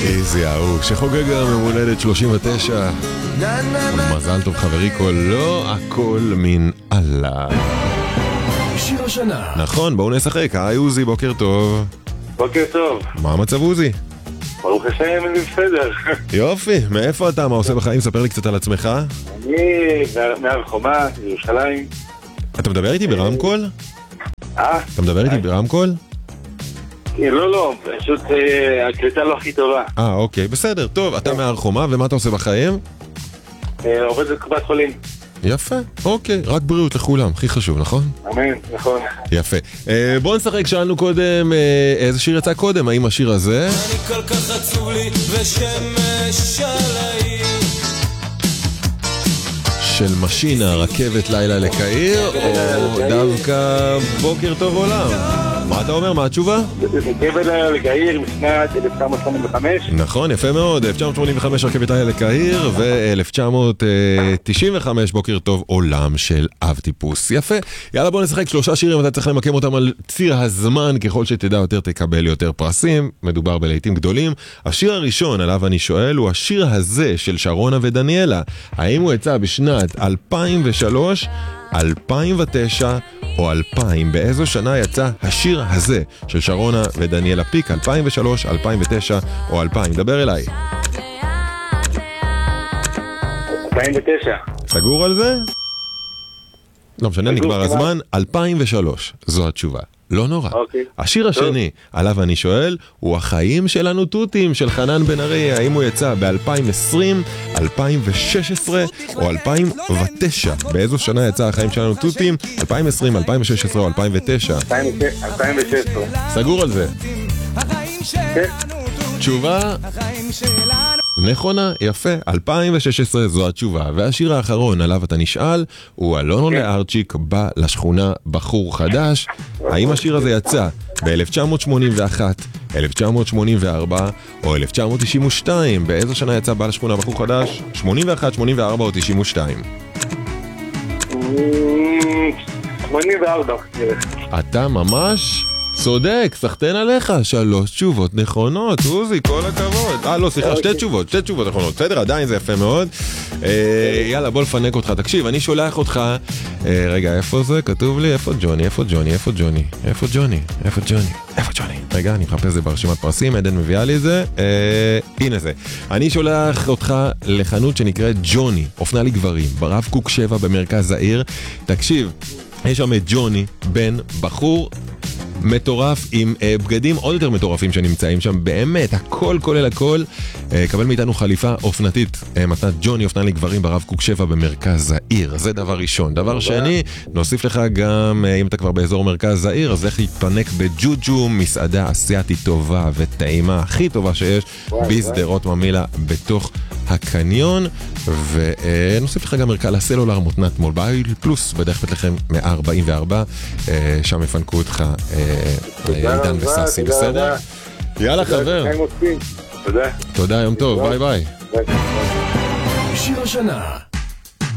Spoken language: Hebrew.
איזי ההוא שחוגג היום יום הולדת 39. מזל טוב חברי, לא הכל מן אללה. שיר השנה. נכון, בואו נשחק. היי עוזי, בוקר טוב. בוקר טוב. מה המצב עוזי? ברוך השם, אני בסדר. יופי, מאיפה אתה? מה עושה בחיים? ספר לי קצת על עצמך. אני מהר חומה, ירושלים. אתה מדבר איתי ברמקול? אתה מדבר איתי ברמקול? לא, פשוט הקליטה לא הכי טובה. אוקיי, בסדר, טוב, אתה מהר חומה, ומה אתה עושה בחיים? עובד בקופת חולים. יפה, אוקיי, רק בריאות לכולם, הכי חשוב, נכון? אמן, נכון. יפה. בואו נשחק, שאלנו קודם איזה שיר יצא קודם, האם השיר הזה? אני כל כך עצוב לי ושמש על העיר, של משינה, רכבת לילה לקהיר, או דווקא בוקר טוב עולם? מה אתה אומר? מה התשובה? רכבת לילה לקהיר משנת 1985. נכון, יפה מאוד. 1985 רכבת לילה לקהיר, ו-1995 בוקר טוב עולם של אב טיפוס. יפה. יאללה, בוא נשחק 3 שירים, אתה צריך למקם אותם על ציר הזמן, ככל שתדע יותר תקבל יותר פרסים. מדובר בלהיטים גדולים. השיר הראשון עליו אני שואל הוא השיר הזה של שרונה ודניאלה. האם הוא יצא בשנת 2003, 2009 או 2000? באיזו שנה יצא השיר הזה של שרונה ודניאלה? פיק 2003, 2009 או 2000? דבר אליי. 2009. סגור על זה? לא משנה, נגמר הזמן. 2003 זו התשובה. לא נורא. השיר השני עליו אני שואל הוא החיים שלנו תותים של חנן בן ארי. האם הוא יצא ב-2020, 2016 או 2009? באיזו שנה יצא החיים שלנו תותים? 2020, 2016 או 2009? 2016. סגור על זה. תשובה נכונה, יפה, 2016 זו התשובה. והשיר האחרון עליו אתה נשאל הוא אלונו לארצ'יק בא לשכונה בחור חדש. האם השיר הזה יצא ב-1981, 1984 או 1992? באיזו שנה יצא בא לשכונה בחור חדש? 81, 84 או 92? 84. אתה ממש צודק, סחטן עליך, 3 תשובות נכונות, עוזי, כל הכבוד. לא, סליחה, 2 תשובות נכונות, בסדר, עדיין זה יפה מאוד. יאללה, בוא לפנק אותך, תקשיב, אני שולח אותך, רגע, איפה זה? כתוב לי, איפה ג'וני? רגע, אני מחפש זה ברשימת פרסים, עדן מביאה לי זה, הנה זה. אני שולח אותך לחנות שנקראת ג'וני, אופנה לגברים, ברב קוק 7 במרכז העיר. תקשיב, יש שם את ג'וני, בן בחור מטורף עם בגדים עוד יותר מטורפים שנמצאים שם, באמת, הכל כולל הכל. קבל מאיתנו חליפה אופנתית, מתנת ג'וני, אופנה לגברים ברב קוק 7 במרכז העיר. זה דבר ראשון. דבר שני, נוסיף לך גם, אם אתה כבר באזור מרכז העיר, אז איך להתפנק בג'וג'ו, מסעדה אסיאתית טובה וטעימה, הכי טובה שיש, בסדרות ממילא בתוך הקניון. ונוסיף לך גם מרכז הסלולר מותנת מובייל פלוס בדרך בית לכם 144, שם יפנקו אותך עידן וססי, בסדר? יאללה חבר, תודה. תודה, יום טוב, ביי ביי. שיר השנה.